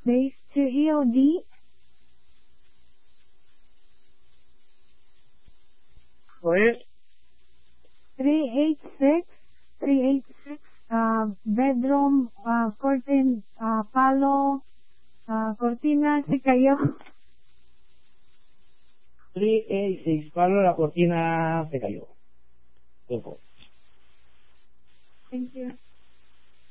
base to EOD. Correct. 386, bedroom, curtain, palo, cortina, si kayo. 386, palo la cortina se cayó. Ojo. Thank you.